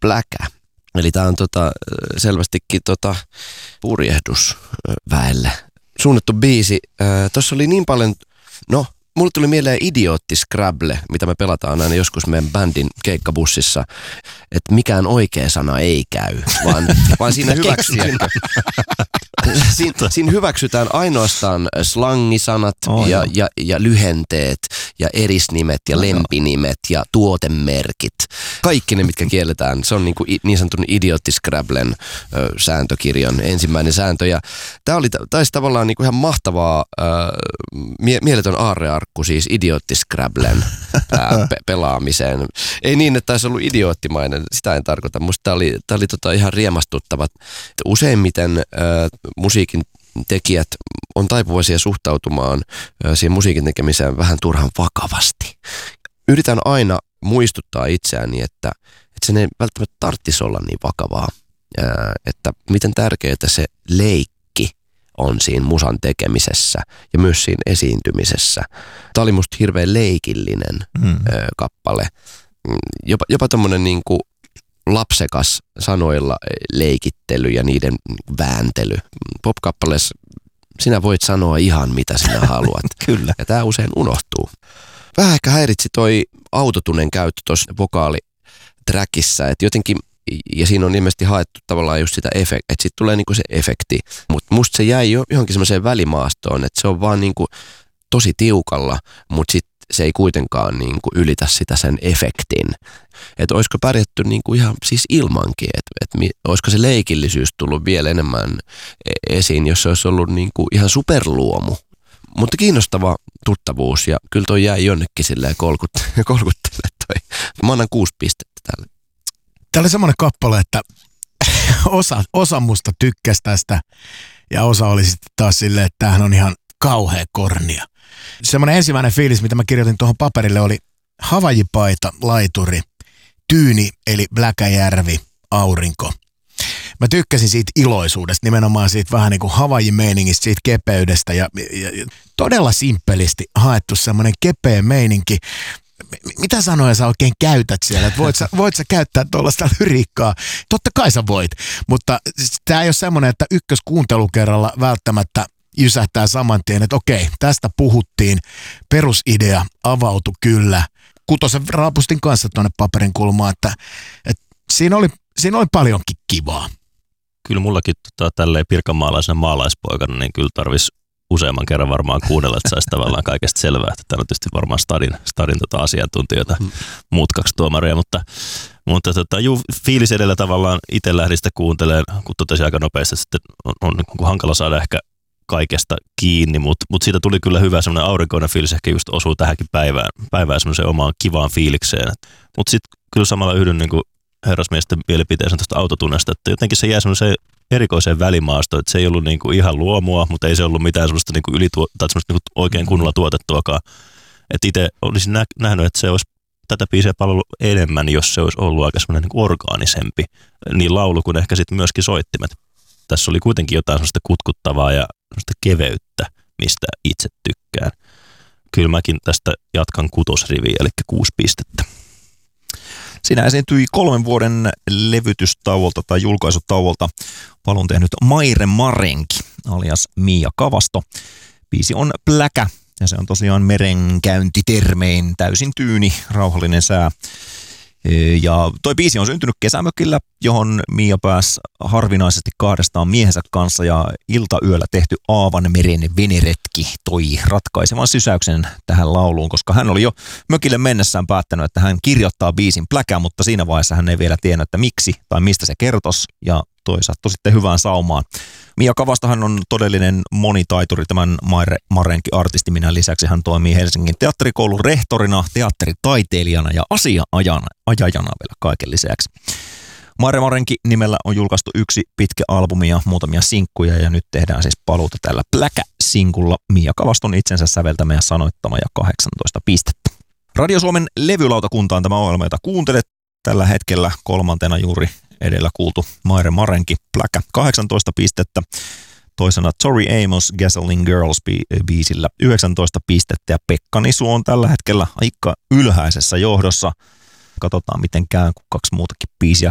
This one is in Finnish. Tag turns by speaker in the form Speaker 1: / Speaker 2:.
Speaker 1: Bläkä. Eli tää on selvästikin purjehdus väelle suunnattu biisi. Tuossa oli niin paljon, mulle tuli mieleen Idiootti Scrabble, mitä me pelataan aina joskus meidän bändin keikkabussissa, että mikään oikea sana ei käy, vaan siinä hyväksytään ainoastaan slangisanat ja lyhenteet ja erisnimet ja lempinimet ja tuotemerkit. Kaikki ne, mitkä kielletään. Se on niin sanotun Idiootti Scrabblen sääntökirjan ensimmäinen sääntö. Ja tämä taisi tavallaan niin kuin ihan mahtavaa, mieletön aarrearkku siis Idiootti Scrabblen pelaamiseen. Ei niin, että taisi ollut idioottimainen, sitä en tarkoita. Musta tämä oli ihan riemastuttava. Useimmiten musiikin tekijät on taipuvaisia suhtautumaan siihen musiikin tekemiseen vähän turhan vakavasti. Yritän aina muistuttaa itseäni, että sen ei välttämättä tarvitsisi olla niin vakavaa, että miten tärkeää se leikki on siinä musan tekemisessä ja myös siinä esiintymisessä. Tämä oli musta hirveän leikillinen kappale. Jopa tommonen niinku lapsekas sanoilla leikittely ja niiden vääntely. Pop-kappaleessa sinä voit sanoa ihan mitä sinä haluat.
Speaker 2: Kyllä.
Speaker 1: Ja tämä usein unohtuu. Vähän ehkä häiritsi toi autotunen käyttö tuossa vokaalitrackissa, että jotenkin, ja siinä on ilmeisesti haettu tavallaan just sitä efektiä, että siitä tulee niinku se efekti, mutta musta se jäi johonkin semmoiseen välimaastoon, että se on vaan niinku tosi tiukalla, mutta sitten se ei kuitenkaan niinku ylitä sitä sen efektin. Että olisiko pärjätty niinku ihan siis ilmankin, että olisiko se leikillisyys tullut vielä enemmän esiin, jos se olisi ollut niinku ihan superluomu. Mutta kiinnostava tuttavuus ja kyllä toi jäi jonnekin silleen kolkuttele toi. Mä annan 6 pistettä tälle.
Speaker 3: Tää oli semmoinen kappale, että osa musta tykkäsi tästä ja osa oli sitten taas silleen, että tämähän on ihan kauhea kornia. Semmoinen ensimmäinen fiilis, mitä mä kirjoitin tuohon paperille, oli havajipaita, laituri, tyyni eli Bläkäjärvi, aurinko. Mä tykkäsin siitä iloisuudesta, nimenomaan siitä vähän niin kuin Havaji-meiningistä, siitä kepeydestä ja todella simppelisti haettu semmoinen kepeä meininki. Mitä sanoja sä oikein käytät siellä? Voit sä käyttää tuollaista lyriikkaa? Totta kai sä voit, mutta tää ei ole semmoinen, että ykköskuuntelukerralla välttämättä jysähtää saman tien, että okei, tästä puhuttiin, perusidea avautui kyllä. Kutosen raapustin kanssa tuonne paperin kulmaan, että siinä oli paljonkin kivaa.
Speaker 2: Kyllä mullakin tälleen pirkanmaalaisena maalaispoikana, niin kyllä tarvisi useamman kerran varmaan kuunnella, että saisi tavallaan kaikesta selvää. Että täällä on tietysti varmaan stadin asiantuntijoita, muut 2 tuomaria, mutta fiilis edellä tavallaan itse lähdin sitä kuuntelemaan, kun totesin aika nopeasti, että on hankala saada ehkä kaikesta kiinni, mutta siitä tuli kyllä hyvä semmoinen aurinkoinen fiilis, ehkä just osuu tähänkin päivään semmoiseen omaan kivaan fiilikseen. Mutta sitten kyllä samalla yhdyn niin kuin herrasmiesten mielipiteeseen tuosta autotunnesta, että jotenkin se jäi semmoiseen erikoiseen välimaastoon, että se ei ollut niin kuin ihan luomua, mutta ei se ollut mitään semmoista niin kuin tai semmoista niin kuin oikein kunnolla tuotettuakaan. Että itse olisin nähnyt, että se olisi tätä biisiä palvellut enemmän, jos se olisi ollut aika semmoinen niin kuin orgaanisempi, niin laulu kuin ehkä sitten myöskin soittimet. Tässä oli kuitenkin jotain semmoista kutkuttavaa ja semmoista keveyttä, mistä itse tykkään. Kyllä mäkin tästä jatkan 6 riviä, eli 6 pistettä.
Speaker 4: Siinä esiintyi 3 vuoden levytystauolta tai julkaisutauolta paluun tehnyt Maire Marenki alias Mia Kavasto. Biisi on Bläkä ja se on tosiaan merenkäyntitermein täysin tyyni, rauhallinen sää. Ja toi biisi on syntynyt kesämökillä, johon Mia pääsi harvinaisesti 2 miehensä kanssa ja iltayöllä tehty Aavanmeren veneretki toi ratkaisevan sysäyksen tähän lauluun, koska hän oli jo mökille mennessään päättänyt, että hän kirjoittaa biisin Bläkä, mutta siinä vaiheessa hän ei vielä tiennyt, että miksi tai mistä se kertoisi ja toi sattui sitten hyvään saumaan. Mia Kavastohan on todellinen monitaituri tämän Maire Marenki-artisti. Minä lisäksi hän toimii Helsingin teatterikoulun rehtorina, teatteritaiteilijana ja asiaajana vielä kaiken lisäksi. Maire Marenki nimellä on julkaistu 1 pitkä albumi ja muutamia sinkkuja ja nyt tehdään siis paluuta tällä Bläkä-sinkulla. Mia Kavaston itsensä säveltämä ja sanoittama ja 18 pistettä. Radio Suomen levylautakunta on tämä ohjelma, jota kuuntelet tällä hetkellä 3. juuri edellä kuultu Maire Marenki, Bläkä, 18 pistettä. Toisena Tori Amos, Gasoline Girls biisillä 19 pistettä ja Pekka Nisu on tällä hetkellä aika ylhäisessä johdossa. Katsotaan miten käy, kun 2 muutakin biisiä